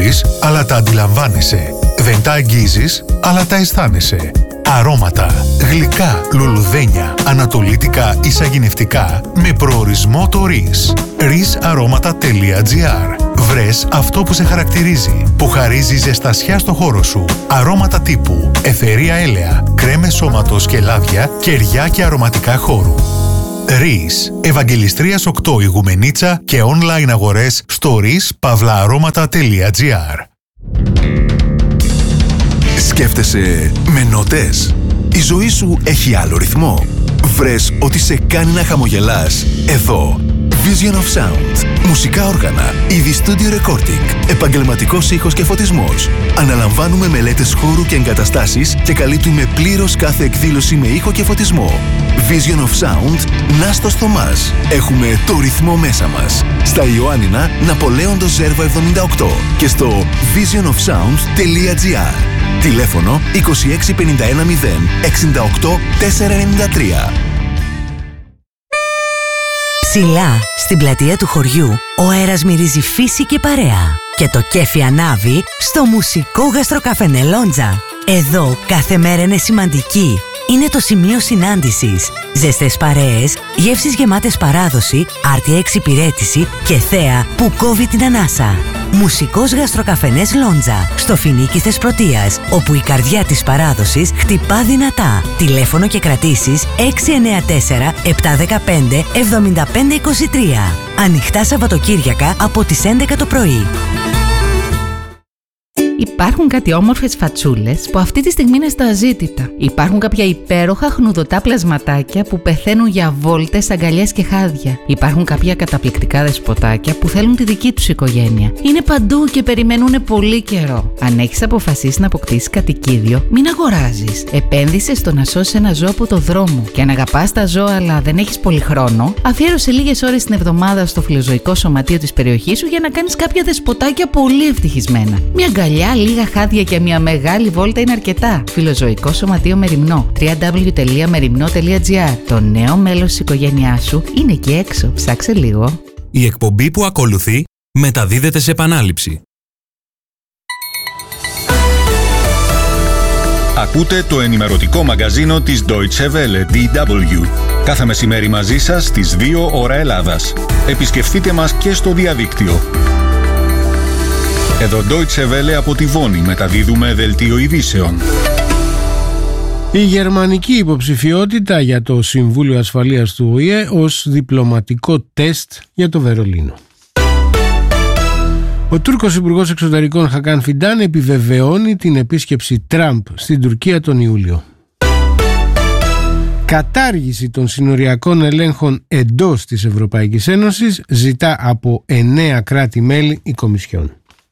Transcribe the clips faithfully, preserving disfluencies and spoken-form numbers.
μπορείς, αλλά τα αντιλαμβάνεσαι. Δεν τα αγγίζεις, αλλά τα αισθάνεσαι. Αρώματα, γλυκά, λουλουδένια, ανατολίτικα, εισαγηνευτικά, με προορισμό το ΡΙΣ. ρις αρώματα τελεία τζι άρ. Βρες αυτό που σε χαρακτηρίζει, που χαρίζει ζεστασιά στο χώρο σου. Αρώματα τύπου αιθερία έλαια, κρέμες σώματος και λάδια, κεριά και αρωματικά χώρου. ΡΙΣ. Ευαγγελιστρίας οκτώ Ηγουμενίτσα και online αγορές στο ρις παύλα αρώματα τελεία τζι άρ. Σκέφτεσαι με νότες? Η ζωή σου έχει άλλο ρυθμό? Βρες ότι σε κάνει να χαμογελάς? Εδώ Vision of Sound. Μουσικά όργανα, είδη studio recording, επαγγελματικός ήχος και φωτισμός. Αναλαμβάνουμε μελέτες χώρου και εγκαταστάσεις και καλύπτουμε πλήρως κάθε εκδήλωση με ήχο και φωτισμό. Vision of Sound, Νάστος Θωμάς. Έχουμε το ρυθμό μέσα μας. Στα Ιωάννινα, Ναπολέοντος Ζέρβα εβδομήντα οκτώ και στο vision of sound τελεία τζι άρ. Τηλέφωνο είκοσι έξι πενήντα ένα μηδέν εξήντα οκτώ τετρακόσια ενενήντα τρία. Ψηλά, στην πλατεία του χωριού, ο αέρας μυρίζει φύση και παρέα. Και το κέφι ανάβει στο μουσικό γαστροκαφενέ Λόντζα. Εδώ κάθε μέρα είναι σημαντική. Είναι το σημείο συνάντησης. Ζεστές παρέες, γεύσεις γεμάτες παράδοση, άρτια εξυπηρέτηση και θέα που κόβει την ανάσα. Μουσικός γαστροκαφενές Λόντζα, στο Φινίκι Θεσπρωτείας, όπου η καρδιά της παράδοσης χτυπά δυνατά. Τηλέφωνο και κρατήσεις έξι εννέα τέσσερα επτά ένα πέντε εβδομήντα πέντε είκοσι τρία. Ανοιχτά Σαββατοκύριακα από τις έντεκα το πρωί. Υπάρχουν κάτι όμορφες φατσούλες που αυτή τη στιγμή είναι στα αζήτητα. Υπάρχουν κάποια υπέροχα χνουδωτά πλασματάκια που πεθαίνουν για βόλτες, αγκαλιές και χάδια. Υπάρχουν κάποια καταπληκτικά δεσποτάκια που θέλουν τη δική τους οικογένεια. Είναι παντού και περιμένουν πολύ καιρό. Αν έχεις αποφασίσει να αποκτήσεις κατοικίδιο, μην αγοράζεις. Επένδυσε στο να σώσεις ένα ζώο από το δρόμο. Και αν αγαπάς τα ζώα αλλά δεν έχεις πολύ χρόνο, αφιέρωσε λίγες ώρες την εβδομάδα στο φιλοζωικό σωματείο της περιοχής σου για να κάνεις κάποια δεσποτάκια πολύ ευτυχισμένα. Μια αγκαλιά, λίγα χάδια και μια μεγάλη βόλτα είναι αρκετά. Φιλοζωικό Σωματείο Μεριμνό. double-u double-u double-u τελεία μεριμνό τελεία τζι άρ. Το νέο μέλος της οικογένειάς σου είναι εκεί έξω. Ψάξε λίγο. Η εκπομπή που ακολουθεί μεταδίδεται σε επανάληψη. Ακούτε το ενημερωτικό μαγκαζίνο της Deutsche Welle ντι ντάμπλιου. Κάθε μεσημέρι μαζί σας στις δύο ώρα Ελλάδας. Επισκεφτείτε μας και στο διαδίκτυο. Εδώ Deutsche Welle από τη Βόνη μεταδίδουμε δελτίο ειδήσεων. Η γερμανική υποψηφιότητα για το Συμβούλιο Ασφαλείας του Ο Η Ε ως διπλωματικό τεστ για το Βερολίνο. Ο Τούρκος Υπουργός Εξωτερικών Χακάν Φιντάν επιβεβαιώνει την επίσκεψη Τραμπ στην Τουρκία τον Ιούλιο. Κατάργηση των συνοριακών ελέγχων εντός της Ευρωπαϊκής Ένωσης ζητά από εννέα κράτη-μέλη η Κομισιόν.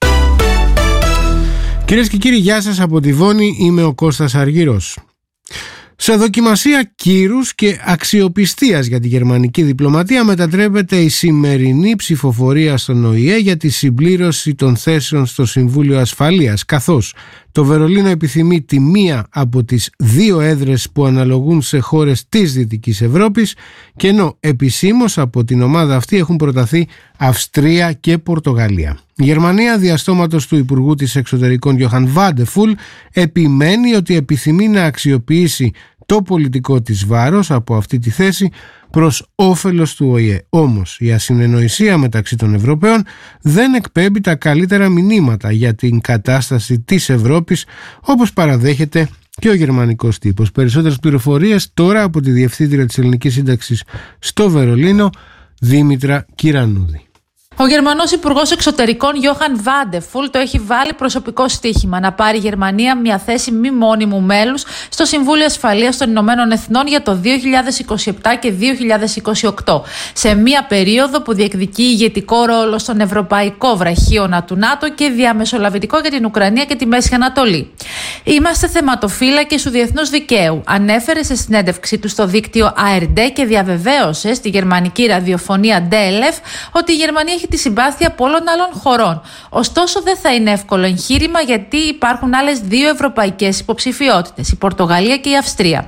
Κυρίες και κύριοι, γεια σας από τη Βόνη, είμαι ο Κώστας Αργυρός. Σε δοκιμασία κύρους και αξιοπιστίας για τη γερμανική διπλωματία μετατρέπεται η σημερινή ψηφοφορία στον Ο Η Ε για τη συμπλήρωση των θέσεων στο Συμβούλιο Ασφαλείας, καθώς το Βερολίνο επιθυμεί τη μία από τις δύο έδρες που αναλογούν σε χώρες της Δυτικής Ευρώπης, και ενώ επισήμως από την ομάδα αυτή έχουν προταθεί Αυστρία και Πορτογαλία. Η Γερμανία, διαστόματος του Υπουργού της Εξωτερικών Γιόχαν Βάντεφουλ, επιμένει ότι επιθυμεί να αξιοποιήσει το πολιτικό της βάρος από αυτή τη θέση προς όφελος του Ο Η Ε. Όμως η ασυνεννοησία μεταξύ των Ευρωπαίων δεν εκπέμπει τα καλύτερα μηνύματα για την κατάσταση της Ευρώπης, όπως παραδέχεται και ο γερμανικός τύπος. Περισσότερες πληροφορίες τώρα από τη Διευθύντρια της Ελληνικής Σύνταξης στο Βερολίνο, Δήμητρα Κυρανούδη. Ο Γερμανός Υπουργός Εξωτερικών Γιόχαν Βάντεφουλ το έχει βάλει προσωπικό στοίχημα να πάρει η Γερμανία μια θέση μη μόνιμου μέλους στο Συμβούλιο Ασφαλείας των Ηνωμένων Εθνών για το δύο χιλιάδες είκοσι επτά και δύο χιλιάδες είκοσι οκτώ, σε μια περίοδο που διεκδικεί ηγετικό ρόλο στον ευρωπαϊκό βραχίωνα του ΝΑΤΟ και διαμεσολαβητικό για την Ουκρανία και τη Μέση Ανατολή. Είμαστε θεματοφύλακες του διεθνούς δικαίου, ανέφερε σε συνέντευξή του στο δίκτυο Α Ερ Ντι και διαβεβαίωσε στη γερμανική ραδιοφωνία Ντι Ελ Εφ ότι η Γερμανία έχει τη συμπάθεια πολλών άλλων χωρών. Ωστόσο, δεν θα είναι εύκολο εγχείρημα, γιατί υπάρχουν άλλες δύο ευρωπαϊκές υποψηφιότητες, η Πορτογαλία και η Αυστρία.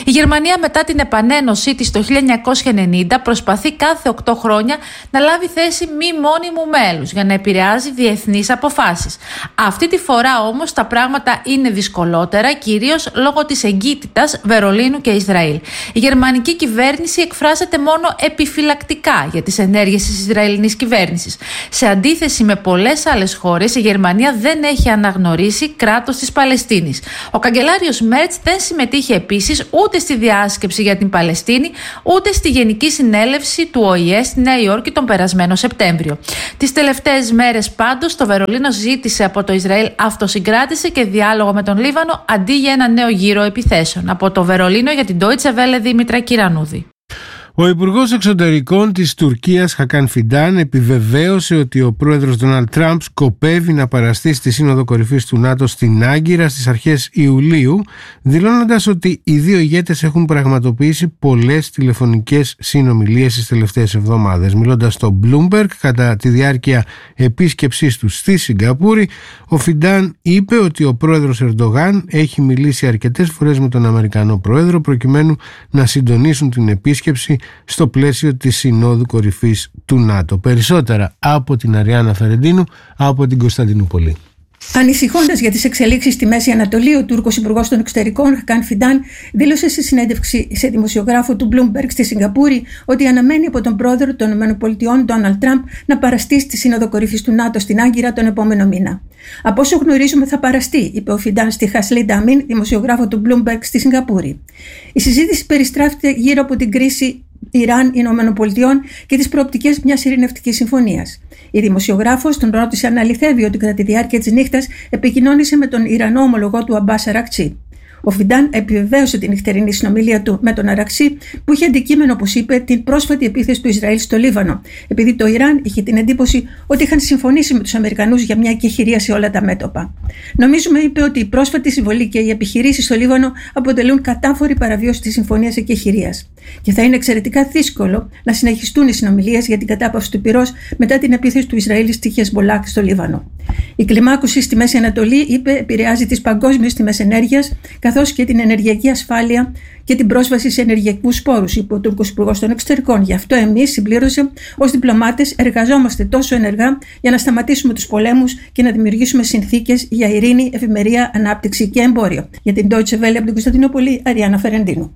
Η Γερμανία μετά την επανένωσή της το χίλια εννιακόσια ενενήντα προσπαθεί κάθε οκτώ χρόνια να λάβει θέση μη μόνιμου μέλους για να επηρεάζει διεθνείς αποφάσεις. Αυτή τη φορά όμως τα πράγματα είναι δυσκολότερα, κυρίως λόγω της εγκύτητας Βερολίνου και Ισραήλ. Η γερμανική κυβέρνηση εκφράζεται μόνο επιφυλακτικά για τις ενέργειες της Ισραηλινής κυβέρνησης. Σε αντίθεση με πολλές άλλες χώρες, η Γερμανία δεν έχει αναγνωρίσει κράτος της Παλαιστίνης. Ο καγκελάριος Μέρτς δεν συμμετείχε επίσης ούτε στη διάσκεψη για την Παλαιστίνη, ούτε στη Γενική Συνέλευση του Ο Η Ε στη Νέα Υόρκη τον περασμένο Σεπτέμβριο. Τις τελευταίες μέρες πάντως το Βερολίνο ζήτησε από το Ισραήλ αυτοσυγκράτηση και διάλογο με τον Λίβανο αντί για ένα νέο γύρο επιθέσεων. Από το Βερολίνο για την Deutsche Welle, Δήμητρα Κυρανούδη. Ο Υπουργός Εξωτερικών της Τουρκίας, Χακάν Φιντάν, επιβεβαίωσε ότι ο πρόεδρος Ντόναλντ Τραμπ σκοπεύει να παραστεί στη Σύνοδο Κορυφής του ΝΑΤΟ στην Άγκυρα στις αρχές Ιουλίου, δηλώνοντας ότι οι δύο ηγέτες έχουν πραγματοποιήσει πολλές τηλεφωνικές συνομιλίες τις τελευταίες εβδομάδες. Μιλώντας στο Bloomberg κατά τη διάρκεια επίσκεψής του στη Σιγκαπούρη, ο Φιντάν είπε ότι ο πρόεδρος Ερντογάν έχει μιλήσει αρκετές φορές με τον Αμερικανό πρόεδρο προκειμένου να συντονίσουν την επίσκεψη στο πλαίσιο της Συνόδου Κορυφής του ΝΑΤΟ. Περισσότερα από την Αριάννα Φερεντίνου από την Κωνσταντινούπολη. Ανησυχώντας για τις εξελίξεις στη Μέση Ανατολή, ο Τούρκος Υπουργός των Εξωτερικών, Χακάν Φιντάν, δήλωσε σε συνέντευξη σε δημοσιογράφο του Bloomberg στη Σιγκαπούρη ότι αναμένει από τον πρόεδρο των ΗΠΑ, Ντόναλντ Τραμπ, να παραστεί στη Σύνοδο Κορυφής του ΝΑΤΟ στην Άγκυρα τον επόμενο μήνα. Από όσο γνωρίζουμε, θα παραστεί, είπε ο Φιντάν στη Χασλίντα Αμίν, δημοσιογράφο του Bloomberg στη Σιγκαπούρη. Η συζήτηση περιστράφηκε γύρω από την κρίση Ιράν-Ηνωμένων Πολιτειών και τις προοπτικές μιας ειρηνευτικής συμφωνίας. Η δημοσιογράφος τον ρώτησε αν αληθεύει ότι κατά τη διάρκεια της νύχτας επικοινώνησε με τον Ιρανό ομολογό του Αμπάς Αρακτσί. Ο Φιντάν επιβεβαίωσε την νυχτερινή συνομιλία του με τον Αρακτσί, που είχε αντικείμενο, όπως είπε, την πρόσφατη επίθεση του Ισραήλ στο Λίβανο, επειδή το Ιράν είχε την εντύπωση ότι είχαν συμφωνήσει με τους Αμερικανούς για μια εκεχηρία σε όλα τα μέτωπα. Νομίζουμε, είπε, ότι η πρόσφατη συμβολή και οι επιχειρήσεις στο Λίβανο αποτελούν κατάφορη παραβίωση της συμφωνίας εκεχηρίας. Και θα είναι εξαιρετικά δύσκολο να συνεχιστούν οι συνομιλίες για την κατάπαυση του πυρός μετά την επίθεση του Ισραήλ στη Χεσμολάχ στο Λίβανο. Η κλιμάκωση στη Μέση Ανατολή, είπε, επηρεάζει τις παγκόσμιες τιμές ενέργειας, καθώς και την ενεργειακή ασφάλεια και την πρόσβαση σε ενεργειακούς πόρους, είπε ο Τούρκος Υπουργός των Εξωτερικών. Γι' αυτό εμείς, συμπλήρωσε, ως διπλωμάτες εργαζόμαστε τόσο ενεργά για να σταματήσουμε τους πολέμους και να δημιουργήσουμε συνθήκες για ειρήνη, ευημερία, ανάπτυξη και εμπόριο. Για την Deutsche Welle από την Κωνσταντινούπολη, Αριάννα Φερεντίνου.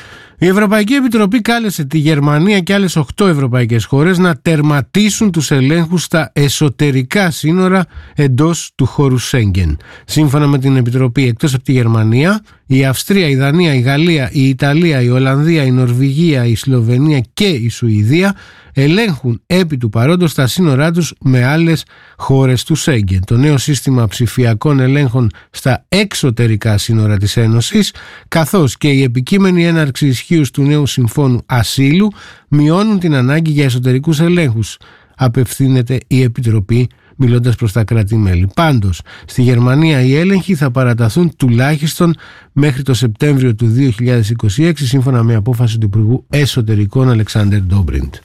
Η Ευρωπαϊκή Επιτροπή κάλεσε τη Γερμανία και άλλες οκτώ ευρωπαϊκές χώρες να τερματίσουν τους ελέγχους στα εσωτερικά σύνορα εντός του χώρου Σέγγεν. Σύμφωνα με την Επιτροπή, εκτός από τη Γερμανία, η Αυστρία, η Δανία, η Γαλλία, η Ιταλία, η Ολλανδία, η Νορβηγία, η Σλοβενία και η Σουηδία ελέγχουν επί του παρόντος τα σύνορά τους με άλλες χώρες του Σέγγεν. Το νέο σύστημα ψηφιακών ελέγχων στα εξωτερικά σύνορα της Ένωσης, καθώς και η επικείμενη έναρξη ισχύους του νέου συμφώνου ασύλου, μειώνουν την ανάγκη για εσωτερικούς ελέγχους, απευθύνεται η Επιτροπή μιλώντας προς τα κράτη-μέλη. Πάντως, στη Γερμανία οι έλεγχοι θα παραταθούν τουλάχιστον μέχρι το Σεπτέμβριο του δύο χιλιάδες είκοσι έξι, σύμφωνα με απόφαση του Υπουργού Εσωτερικών Αλεξάντερ Ντόμπριντ.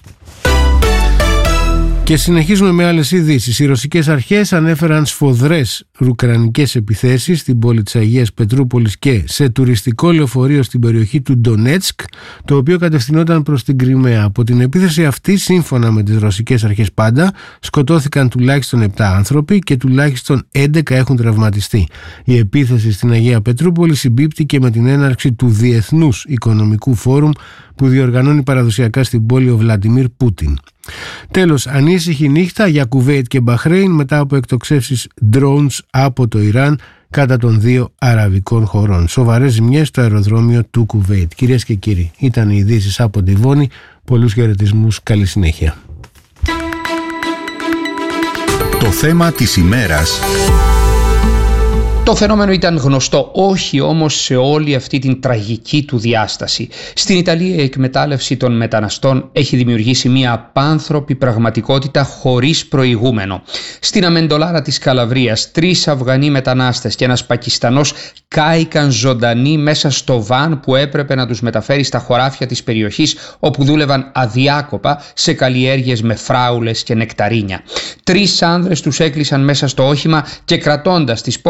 Και συνεχίζουμε με άλλες ειδήσεις. Οι ρωσικές αρχές ανέφεραν σφοδρές ουκρανικές επιθέσεις στην πόλη της Αγίας Πετρούπολης και σε τουριστικό λεωφορείο στην περιοχή του Ντονέτσκ, το οποίο κατευθυνόταν προς την Κριμαία. Από την επίθεση αυτή, σύμφωνα με τις ρωσικές αρχές πάντα, σκοτώθηκαν τουλάχιστον επτά άνθρωποι και τουλάχιστον έντεκα έχουν τραυματιστεί. Η επίθεση στην Αγία Πετρούπολη συμπίπτει και με την έναρξη του Διεθνούς Οικονομικού Φόρουμ που διοργανώνει παραδοσιακά στην πόλη ο Βλαντιμίρ Πούτιν. Τέλος, ανήσυχη νύχτα για Κουβέιτ και Μπαχρέιν μετά από εκτοξεύσεις drones από το Ιράν κατά των δύο αραβικών χωρών. Σοβαρές ζημιές στο αεροδρόμιο του Κουβέιτ. Κυρίες και κύριοι, ήταν οι ειδήσεις από τη Βόνη. Πολλούς χαιρετισμούς, καλή συνέχεια. Το θέμα της ημέρας. Το φαινόμενο ήταν γνωστό, όχι όμως σε όλη αυτή την τραγική του διάσταση. Στην Ιταλία η εκμετάλλευση των μεταναστών έχει δημιουργήσει μια απάνθρωπη πραγματικότητα χωρίς προηγούμενο. Στην Αμεντολάρα της Καλαβρίας, τρεις Αφγανοί μετανάστες και ένας Πακιστανός κάηκαν ζωντανοί μέσα στο βαν που έπρεπε να τους μεταφέρει στα χωράφια της περιοχής, όπου δούλευαν αδιάκοπα σε καλλιέργειες με φράουλες και νεκταρίνια. Τρεις άνδρες τους έκλεισαν μέσα στο όχημα και κρατώντας τις πόρτες κλειστές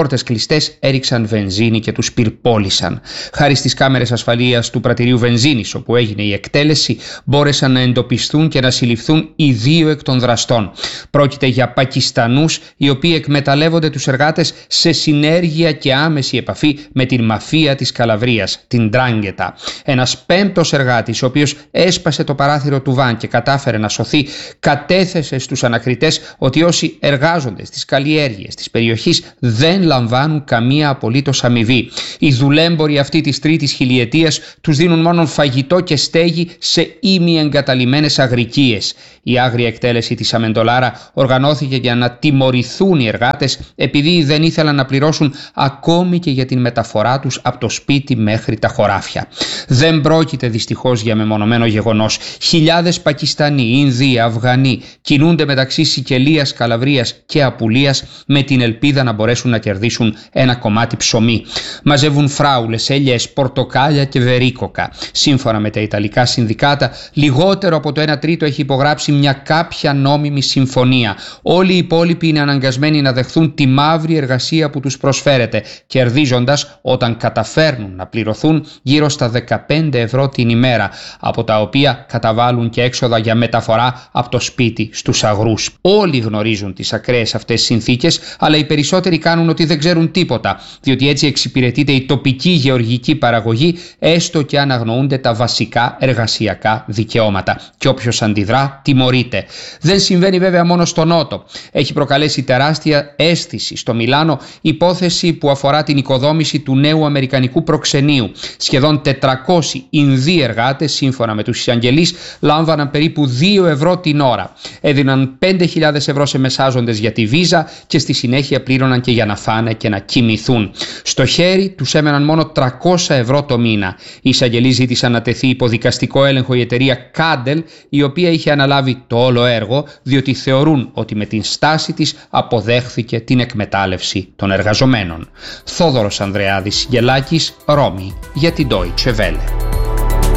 συνεταιριστές έριξαν βενζίνη και τους πυρπόλησαν. Χάρη στις κάμερες ασφαλείας του πρατηρίου βενζίνης όπου έγινε η εκτέλεση, μπόρεσαν να εντοπιστούν και να συλληφθούν οι δύο εκ των δραστών. Πρόκειται για Πακιστανούς οι οποίοι εκμεταλλεύονται τους εργάτες σε συνέργεια και άμεση επαφή με την μαφία της Καλαβρίας, την Ντράγκετα. Ένας πέμπτος εργάτης, ο οποίος έσπασε το παράθυρο του βαν και κατάφερε να σωθεί, κατέθεσε στους ανακριτές ότι όσοι εργάζονται στις καλλιέργειες της περιοχής δεν λαμβάνουν καμία απολύτως αμοιβή. Οι δουλέμποροι αυτοί της τρίτης χιλιετίας τους δίνουν μόνο φαγητό και στέγη σε ημιεγκαταλειμμένες αγρικίες. Η άγρια εκτέλεση της Αμεντολάρα οργανώθηκε για να τιμωρηθούν οι εργάτες επειδή δεν ήθελαν να πληρώσουν ακόμη και για την μεταφορά τους από το σπίτι μέχρι τα χωράφια. Δεν πρόκειται δυστυχώς για μεμονωμένο γεγονός. Χιλιάδες Πακιστανοί, Ινδοί, Αφγανοί κινούνται μεταξύ Σικελίας, Καλαβρίας και Απουλίας με την ελπίδα να μπορέσουν να κερδίσουν ένα κομμάτι ψωμί. Μαζεύουν φράουλες, ελιές, πορτοκάλια και βερίκοκα. Σύμφωνα με τα Ιταλικά συνδικάτα, λιγότερο από το ένα τρίτο έχει υπογράψει μια κάποια νόμιμη συμφωνία. Όλοι οι υπόλοιποι είναι αναγκασμένοι να δεχθούν τη μαύρη εργασία που τους προσφέρεται, κερδίζοντας όταν καταφέρνουν να πληρωθούν γύρω στα δεκαπέντε ευρώ την ημέρα, από τα οποία καταβάλουν και έξοδα για μεταφορά από το σπίτι στους αγρούς. Όλοι γνωρίζουν τις ακραίες αυτές συνθήκες, αλλά οι περισσότεροι κάνουν ότι δεν ξέρουν τίποτα, διότι έτσι εξυπηρετείται η τοπική γεωργική παραγωγή, έστω και αν αγνοούνται τα βασικά εργασιακά δικαιώματα. Και όποιος αντιδρά, τιμωρείται. Δεν συμβαίνει βέβαια μόνο στο Νότο. Έχει προκαλέσει τεράστια αίσθηση στο Μιλάνο υπόθεση που αφορά την οικοδόμηση του νέου αμερικανικού προξενείου. Σχεδόν τετρακόσιοι Ινδοί εργάτες, σύμφωνα με τους εισαγγελείς, λάμβαναν περίπου δύο ευρώ την ώρα. Έδιναν πέντε χιλιάδες ευρώ σε μεσάζοντες για τη βίζα και στη συνέχεια πλήρωναν και για να φάνε και να κοιμηθούν. Στο χέρι τους έμεναν μόνο τριακόσια ευρώ το μήνα. Οι εισαγγελείς ζήτησαν να τεθεί υπό δικαστικό έλεγχο η εταιρεία Κάντελ, η οποία είχε αναλάβει το όλο έργο, διότι θεωρούν ότι με την στάση της αποδέχθηκε την εκμετάλλευση των εργαζομένων. Θόδωρος Ανδρεάδης Γελάκης, Ρώμη, για την Deutsche Welle.